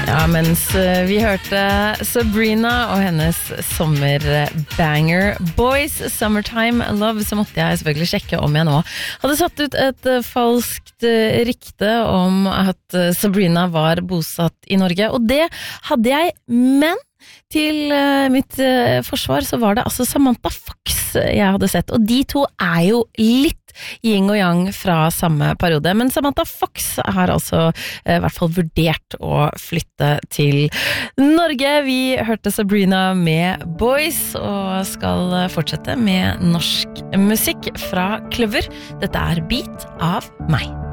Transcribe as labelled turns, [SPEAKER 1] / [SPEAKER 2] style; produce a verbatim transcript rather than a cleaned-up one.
[SPEAKER 1] Ja, mens vi hørte Sabrina og hennes sommerbanger Boys Summertime Love, så måtte jeg selvfølgelig sjekke om jeg nå hadde satt ut et falskt rykte om at Sabrina var bosatt i Norge, og det hadde jeg, men til mitt forsvar så var det altså Samantha Fox jeg hadde sett, og de to er jo litt yin og yang fra samme periode, men Samantha Fox har altså i hvert fall vurdert å flytte til Norge. Vi hørte Sabrina med Boys og skal fortsette med norsk musikk fra Kløver. Dette er Beat av meg.